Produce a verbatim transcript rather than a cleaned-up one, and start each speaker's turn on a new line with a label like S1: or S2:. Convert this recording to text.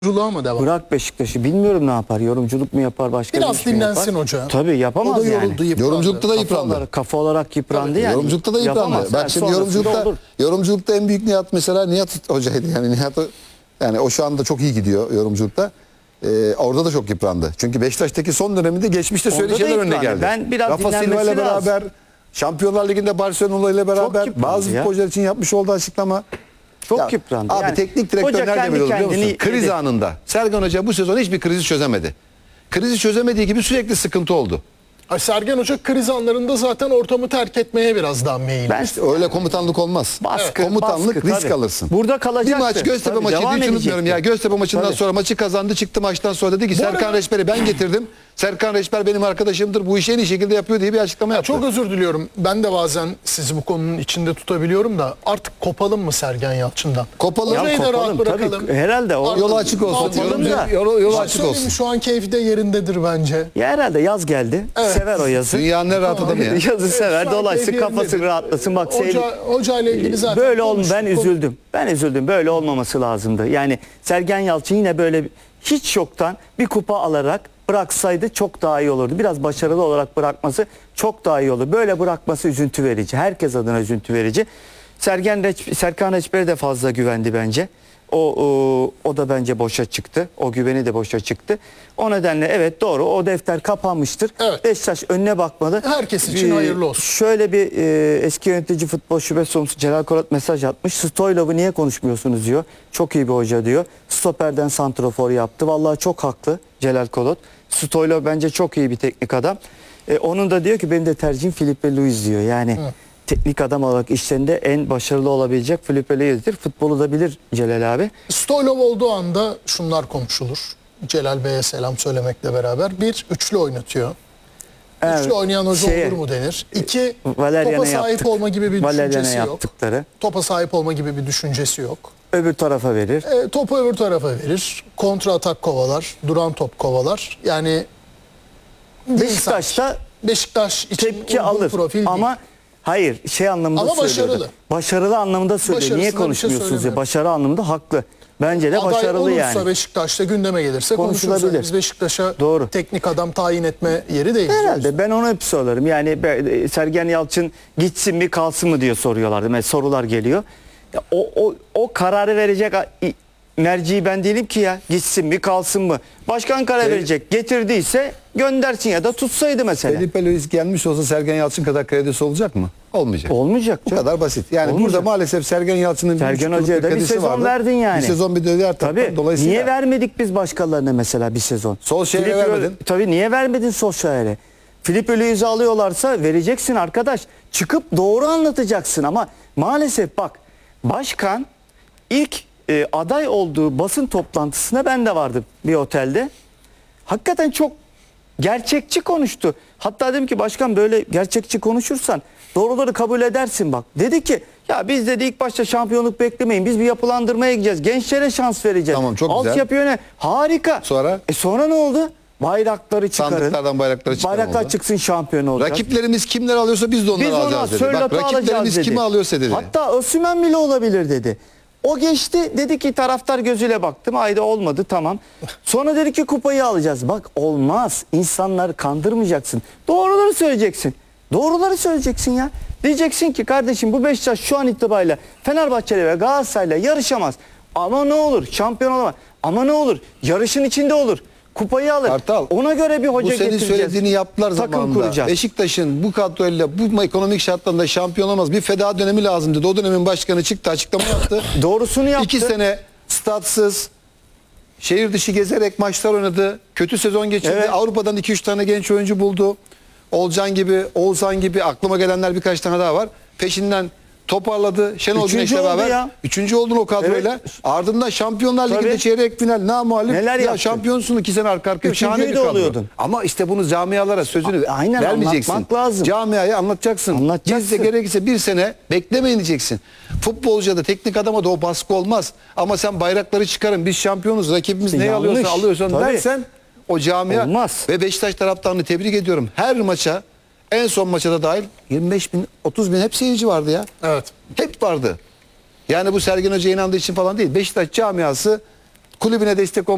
S1: Yorumculuğa mı devam?
S2: Bırak Beşiktaş'ı, bilmiyorum ne yapar. Yorumculuk mu yapar, başka
S1: Biraz
S2: bir iş mi
S1: dinlensin
S2: yapar?
S1: hoca.
S2: Tabii yapamaz
S1: O da
S2: yani.
S1: yoruldu, yıprandı.
S3: Yorumculukta da
S2: Kafa
S3: yıprandı.
S2: olarak, kafa olarak yıprandı yani.
S3: Yorumculukta da yıprandı.
S2: Yapamaz.
S3: Bak
S2: Yani
S3: şimdi
S2: sonrasında
S3: yorumculukta,
S2: olur.
S3: yorumculukta en büyük Nihat mesela Nihat hocaydı. Yani Nihat yani o şu anda çok iyi gidiyor yorumculukta. Ee, orada da çok yıprandı. Çünkü Beşiktaş'taki son döneminde geçmişte
S2: Onda
S3: söylediği
S2: da
S3: şeyler önüne
S2: yıprandı.
S3: geldi.
S2: Ben biraz
S3: Rafa Silva
S2: dinlenmesi
S3: ile beraber
S2: lazım.
S3: Şampiyonlar Ligi'nde Barcelona ile beraber
S2: yıprandı
S3: bazı
S2: ya.
S3: futbolcular için yapmış olduğu açıklama.
S2: Çok
S3: Ya,
S2: yıprandı.
S3: Abi
S2: Yani
S3: teknik direktör
S2: hoca
S3: nerede
S2: kendi
S3: biliyor biliyor musun?
S2: kendini
S3: Kriz
S2: yedi.
S3: anında. Sergen Hoca bu sezon hiçbir krizi çözemedi. Krizi çözemediği gibi sürekli sıkıntı oldu.
S1: Ay, Sergen Hoca kriz anlarında zaten ortamı terk etmeye biraz daha meyilli.
S2: Ben
S3: İşte öyle komutanlık olmaz.
S2: Baskı,
S3: Komutanlık
S2: baskı,
S3: risk
S2: tabii.
S3: alırsın.
S2: Burada
S3: Bir
S2: kalacaktı.
S3: maç Göztepe
S2: Tabii,
S3: maçı
S2: devam
S3: hiç unutmuyorum ya.
S2: edecekti.
S3: Göztepe maçından
S2: Tabii.
S3: sonra maçı kazandı, çıktı maçtan sonra dedi ki
S1: Bu
S3: Serkan
S1: arada-
S3: Reçber'i ben getirdim. Serkan Reçber benim arkadaşımdır. Bu işi en iyi şekilde yapıyor diye bir açıklama yaptı.
S1: Çok özür diliyorum. Ben de bazen sizi bu konunun içinde tutabiliyorum da artık kopalım mı Sergen Yalçın'dan?
S3: Kopalım.
S1: Hocayı da rahat
S2: kopalım,
S1: bırakalım.
S2: tabii. Herhalde o-
S1: Artık
S3: Yolu açık olsun.
S1: Kopalım
S3: Yolu,
S1: da.
S3: yolu, yolu
S1: Bir şey
S3: açık
S1: söyleyeyim mi?
S3: olsun.
S1: Şu an keyfi de yerindedir bence.
S2: Ya herhalde yaz geldi.
S1: Evet.
S2: Sever o yazı.
S3: Dünyanın en rahat adamı ya.
S2: Yazı sever,
S1: Şu an
S2: dolaşsın,
S1: keyfi
S2: kafası
S1: yerindedir.
S2: rahatlasın. Bak
S1: Hoca,
S2: sevdi.
S1: hocayla ilgili zaten
S2: Böyle olm
S1: konuştuk.
S2: ben üzüldüm. Ben üzüldüm. Böyle olmaması lazımdı. Yani Sergen Yalçın yine böyle hiç yoktan bir kupa alarak bıraksaydı çok daha iyi olurdu. Biraz başarılı olarak bırakması çok daha iyi olur. Böyle bırakması üzüntü verici. Herkes adına üzüntü verici. Sergen Reç, Serkan Reçber'e de fazla güvendi bence. O, o o da bence boşa çıktı. O güveni de boşa çıktı. O nedenle evet doğru, o defter kapanmıştır.
S1: Evet.
S2: Beşiktaş önüne bakmalı.
S1: Herkes için
S2: Ee,
S1: hayırlı olsun.
S2: Şöyle bir e, eski yönetici futbol şube sorumlusu Celal Korat mesaj atmış. Stoylov'u niye konuşmuyorsunuz diyor. Çok iyi bir hoca diyor. Stoperden santrafor yaptı. Vallahi çok haklı Celal Korat. Stoylov bence çok iyi bir teknik adam. E, onun da diyor ki benim de tercihim Filipe Luis diyor. Yani
S1: Hı.
S2: teknik adam olarak işlerinde en başarılı olabilecek Filipe Luis'tir. Futbolu da bilir Celal abi.
S1: Stoylov olduğu anda şunlar konuşulur. Celal Bey'e selam söylemekle beraber. Bir, üçlü oynatıyor.
S2: Evet,
S1: Üçlü oynayan hoca
S2: şeye,
S1: olur mu denir. İki,
S2: Valerian'a
S1: topa sahip
S2: yaptık.
S1: olma gibi bir
S2: Valerian'a
S1: düşüncesi yok.
S2: yaptıkları.
S1: Topa sahip olma gibi bir düşüncesi yok.
S2: Öbür tarafa verir.
S1: E, topu öbür tarafa verir. Kontra atak kovalar. Duran top kovalar. Yani değil
S2: Beşiktaş'ta
S1: sanki. Beşiktaş için
S2: tepki
S1: uygun
S2: alır
S1: profil değil.
S2: ama hayır şey anlamında
S1: Ama
S2: söylüyordu.
S1: başarılı.
S2: Başarılı anlamında söylüyor.
S1: Başarısına
S2: Niye
S1: bir şey
S2: konuşmuyorsunuz ya?
S1: söylemiyorum.
S2: Başarı anlamında haklı. Bence de
S1: Aday
S2: başarılı
S1: olursa
S2: yani.
S1: Beşiktaş'ta gündeme gelirse konuşulabilir.
S2: Konuşulabilir.
S1: Biz Beşiktaş'a
S2: Doğru.
S1: teknik adam tayin etme yeri değil.
S2: Herhalde ben onu hep sorarım. Yani be- Sergen Yalçın gitsin mi kalsın mı diye soruyorlardı. Mesela sorular geliyor. Ya o, o, o kararı verecek a- i- merci ben değilim ki ya. Gitsin mi kalsın mı? Başkan karar
S3: Şey-
S2: verecek. Getirdiyse göndersin ya da tutsaydı mesela.
S3: Felipe Luis gelmiş olsa Sergen Yalçın kadar kredisi olacak mı? Olmayacak.
S2: Olmayacak.
S3: Bu
S2: canım.
S3: kadar basit. Yani
S2: Olmayacak.
S3: burada maalesef Sergen Yalçın'ın
S2: Sergen
S3: bir buçuk
S2: Hoca'ya
S3: yıllık
S2: da bir
S3: kredisi
S2: sezon
S3: vardı.
S2: verdin yani.
S3: Bir sezon bir de diğer taraftan.
S2: Tabii.
S3: Dolayısıyla
S2: Niye vermedik biz başkalarına mesela bir sezon?
S3: Solskjaer'e
S2: Filip-
S3: vermedin.
S2: Tabii niye vermedin Solskjaer'e? Filipe Luis'i alıyorlarsa vereceksin arkadaş. Çıkıp doğru anlatacaksın ama maalesef bak başkan ilk e, aday olduğu basın toplantısına ben de vardım bir otelde. Hakikaten çok gerçekçi konuştu. Hatta dedim ki başkan böyle gerçekçi konuşursan doğruları kabul edersin bak. Dedi ki ya biz dedi ilk başta şampiyonluk beklemeyin. Biz bir yapılandırmaya gideceğiz. Gençlere şans vereceğiz.
S3: Tamam, çok güzel.
S2: Altyapı yöne harika.
S3: Sonra?
S2: E sonra ne oldu? Bayrakları çıkarın.
S3: sandıklardan bayrakları çıkan
S2: Bayraklar
S3: oldu.
S2: çıksın şampiyon olacak.
S3: Rakiplerimiz kimler alıyorsa biz de onları
S2: Biz ona
S3: alacağız dedi.
S2: Sörlot'u
S3: Bak
S2: alacağız
S3: rakiplerimiz
S2: dedi.
S3: kimi alıyorsa dedi.
S2: Hatta Osimhen bile olabilir dedi. O geçti, dedi ki taraftar gözüyle baktım. Haydi olmadı, tamam. Sonra dedi ki kupayı alacağız. Bak olmaz. İnsanları kandırmayacaksın. Doğruları söyleyeceksin. Doğruları söyleyeceksin ya. Diyeceksin ki kardeşim bu Beşiktaş şu an itibariyle Fenerbahçe'yle ve Galatasaray'la yarışamaz. Ama ne olur şampiyon olamaz. Ama ne olur yarışın içinde olur. Kupayı alır.
S3: Kartal,
S2: Ona göre bir hoca
S3: Bu senin
S2: getireceğiz.
S3: söylediğini yaptılar
S2: Takım
S3: zamanında.
S2: kuracağız.
S3: Beşiktaş'ın bu kadroyla bu ekonomik şartlarında şampiyon olamaz. Bir feda dönemi lazım dedi. O dönemin başkanı çıktı açıklama yaptı.
S2: Doğrusunu yaptı.
S3: İki sene statsız, şehir dışı gezerek maçlar oynadı. Kötü sezon geçirdi.
S2: Evet.
S3: Avrupa'dan iki üç tane genç oyuncu buldu. Olcan gibi, Oğuzhan gibi, aklıma gelenler birkaç tane daha var. Peşinden toparladı. Şenol
S2: Üçüncü
S3: Güneş'le
S2: oldu
S3: beraber.
S2: ya.
S3: Üçüncü oldun o kadroyla.
S2: Evet.
S3: Ardından Şampiyonlar
S2: Tabii.
S3: Ligi'nde çeyrek final namalip.
S2: Neler
S3: ya
S2: yaptı?
S3: şampiyonsun iki sene arka arkaya.
S2: Üçüncüyü
S3: Şahane bir
S2: de
S3: kadro.
S2: oluyordun.
S3: Ama işte bunu camialara sözünü
S2: A- aynen,
S3: vermeyeceksin.
S2: anlatmak lazım.
S3: Camiaya anlatacaksın.
S2: Anlatacaksın.
S3: Biz de gerekirse bir sene beklemeyin diyeceksin. Futbolcuya da teknik adama da o baskı olmaz. Ama sen bayrakları çıkarın biz şampiyonuz rakibimiz neyi
S2: Yanlış.
S3: alıyorsa alıyorsan
S2: Tabii.
S3: dersen o camia
S2: Olmaz.
S3: ve Beşiktaş taraftarını tebrik ediyorum. Her maça en son maça da dahil yirmi beş bin otuz bin hep seyirci vardı ya.
S1: Evet.
S3: Hep vardı. Yani bu Sergen Hoca'ya inandığı için falan değil. Beşiktaş camiası kulübüne destek olmak